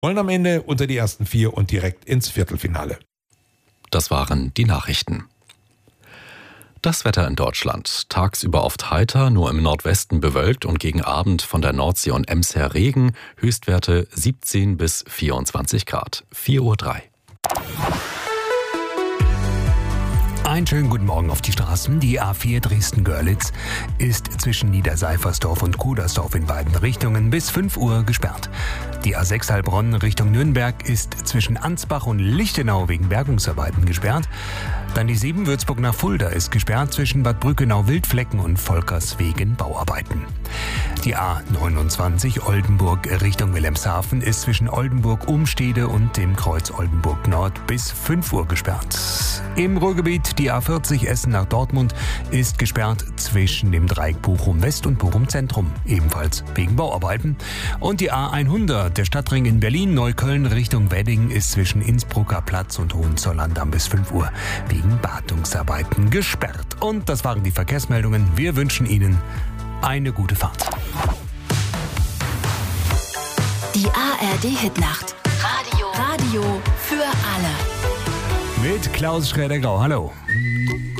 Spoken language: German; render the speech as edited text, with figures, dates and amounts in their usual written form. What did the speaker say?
wollen am Ende unter die ersten 4 und direkt ins Viertelfinale. Das waren die Nachrichten. Das Wetter in Deutschland. Tagsüber oft heiter, nur im Nordwesten bewölkt und gegen Abend von der Nordsee und Ems her Regen. Höchstwerte 17 bis 24 Grad. 4:03 Uhr. Einen schönen guten Morgen auf die Straßen. Die A4 Dresden-Görlitz ist zwischen Niederseifersdorf und Kudersdorf in beiden Richtungen bis 5 Uhr gesperrt. Die A6 Heilbronn Richtung Nürnberg ist zwischen Ansbach und Lichtenau wegen Bergungsarbeiten gesperrt. Dann die 7 Würzburg nach Fulda ist gesperrt zwischen Bad Brückenau-Wildflecken und Volkers wegen Bauarbeiten. Die A29 Oldenburg Richtung Wilhelmshaven ist zwischen Oldenburg-Umstede und dem Kreuz Oldenburg Nord bis 5 Uhr gesperrt. Im Ruhrgebiet die A40 Essen nach Dortmund ist gesperrt zwischen dem Dreieck Bochum West und Bochum Zentrum, ebenfalls wegen Bauarbeiten. Und die A100, der Stadtring in Berlin, Neukölln Richtung Wedding, ist zwischen Innsbrucker Platz und Hohenzollern-Damm bis 5 Uhr wegen Wartungsarbeiten gesperrt. Und das waren die Verkehrsmeldungen. Wir wünschen Ihnen eine gute Fahrt. Die ARD-Hitnacht. Radio für alle. Mit Klaus Schräder-Grau. Hallo.